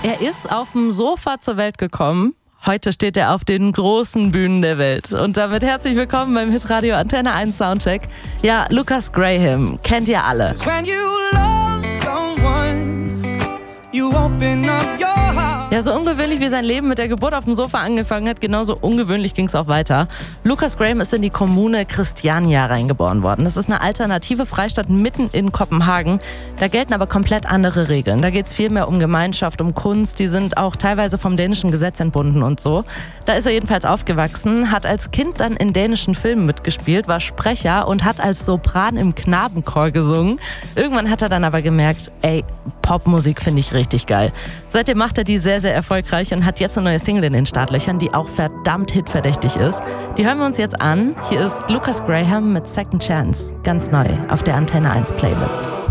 Er ist auf dem Sofa zur Welt gekommen. Heute steht er auf den großen Bühnen der Welt. Und damit herzlich willkommen beim Hitradio Antenne 1 Soundcheck. Ja, Lucas Graham, kennt ihr alle. Ja, so ungewöhnlich wie sein Leben mit der Geburt auf dem Sofa angefangen hat, genauso ungewöhnlich ging es auch weiter. Lucas Graham ist in die Kommune Christiania reingeboren worden. Das ist eine alternative Freistadt mitten in Kopenhagen. Da gelten aber komplett andere Regeln. Da geht es viel mehr um Gemeinschaft, um Kunst. Die sind auch teilweise vom dänischen Gesetz entbunden und so. Da ist er jedenfalls aufgewachsen, hat als Kind dann in dänischen Filmen mitgespielt, war Sprecher und hat als Sopran im Knabenchor gesungen. Irgendwann hat er dann aber gemerkt, Popmusik finde ich richtig geil. Seitdem macht er die sehr, sehr erfolgreich und hat jetzt eine neue Single in den Startlöchern, die auch verdammt hitverdächtig ist. Die hören wir uns jetzt an. Hier ist Lucas Graham mit Second Chance, ganz neu auf der Antenne 1 Playlist.